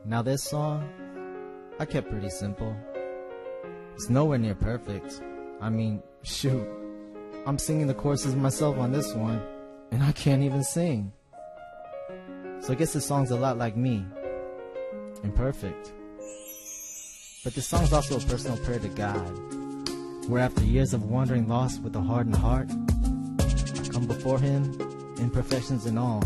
Now this song, I kept pretty simple. It's nowhere near perfect. I mean, shoot, I'm singing the choruses myself on this one, and I can't even sing. So I guess this song's a lot like me, imperfect. But this song's also a personal prayer to God, where after years of wandering lost with a hardened heart, I come before Him, imperfections and all,